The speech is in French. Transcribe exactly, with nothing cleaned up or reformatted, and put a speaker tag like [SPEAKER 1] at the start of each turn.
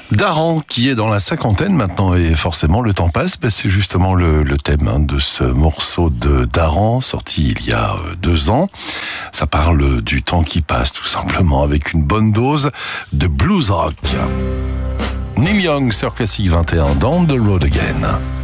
[SPEAKER 1] Daran, qui est dans la cinquantaine maintenant, et forcément le temps passe, ben c'est justement le, le thème hein, de ce morceau de Daran, sorti il y a deux ans. Ça parle du temps qui passe, tout simplement, avec une bonne dose de blues rock. Neil Young sur Classic vingt et un, Down the Road Again.